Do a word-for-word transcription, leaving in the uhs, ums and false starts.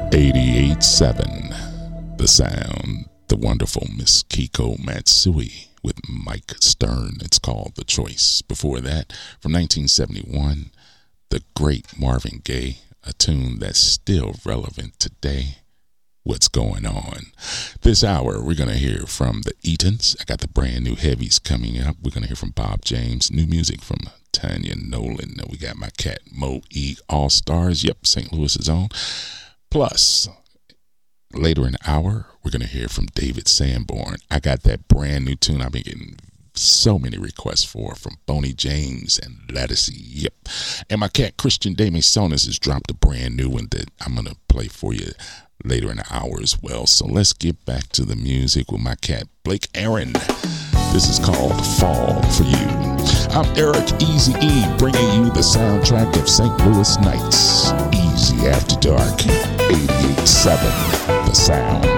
eighty-eight seven, The Sound, the wonderful Miss Kiko Matsui with Mike Stern. It's called The Choice. Before that, from nineteen seventy-one, the great Marvin Gaye, a tune that's still relevant today. What's Going On? This hour, we're going to hear from the Eatons. I got the brand new heavies coming up. We're going to hear from Bob James. New music from Tanya Nolan. We got my cat Mo E All Stars. Yep, Saint Louis's own. Plus, later in the hour, we're going to hear from David Sanborn. I got that brand new tune I've been getting so many requests for from Boney James and Ledisi. Yep. And my cat Christian Damisonis has dropped a brand new one that I'm going to play for you later in the hour as well. So let's get back to the music with my cat Blake Aaron. This is called Fall for You. I'm Eric Easy E, bringing you the soundtrack of Saint Louis Nights. Easy After Dark, eighty-eight seven, The Sound.